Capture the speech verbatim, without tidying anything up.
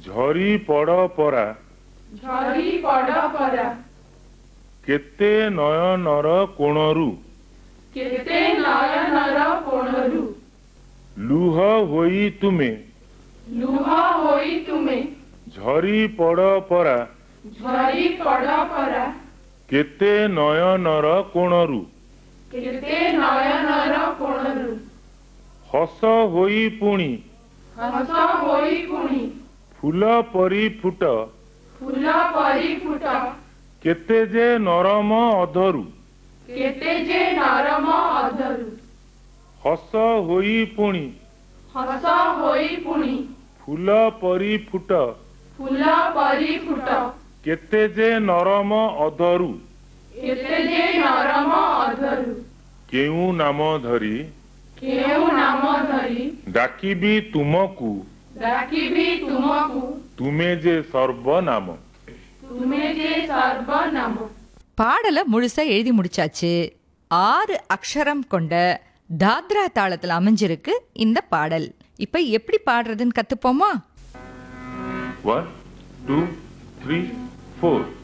ଝରି ପଡ଼ ପରା ଝରି ପଡ଼ ପରା କେତେ ନୟନର କୋଣରୁ କେତେ ନୟନର କୋଣରୁ ଲୁହ ହୋଇ ତୁମେ ଲୁହ ହୋଇ ତୁମେ ଝରି ପଡ଼ ପରା ଝରି ପଡ଼ ପରା କେତେ ନୟନର କୋଣରୁ କେତେ ନୟନର କୋଣରୁ ହସ ହୋଇ ପୁଣି ହସ ହୋଇ ପୁଣି ଫୁଲ ପରି ଫୁଟ ଫୁଲ ପରି ଫୁଟ କେତେ ଯେ ନରମ ଅଧରୁ କେତେ ଯେ ନରମ ଅଧରୁ ହସ ହୋଇ ପୁଣି ହସ ହୋଇ ପୁଣି ଫୁଲ ପରି ଫୁଟ ଫୁଲ ପରି ଫୁଟ କେତେ ଯେ ନରମ ଅଧରୁ କେତେ ଯେ ନରମ ଅଧରୁ କେଉଁ ନାମ ଧରି କେଉଁ ନାମ ଧରି ଡାକିବି ତୁମକୁ ଡାକିବି ତୁମକୁ ତୁମେ ଯେ ସର୍ବନାମ ତୁମେ ଯେ ସର୍ବନାମ. பாடலை முழுசா எழுதி முடிச்சாச்சு. ஆறு அக்ஷரம் கொண்ட தாத்ரா தாளத்தில் அமைஞ்சிருக்கு இந்த பாடல். இப்ப எப்படி பாடுறதுன்னு கத்துப்போமா? One two three four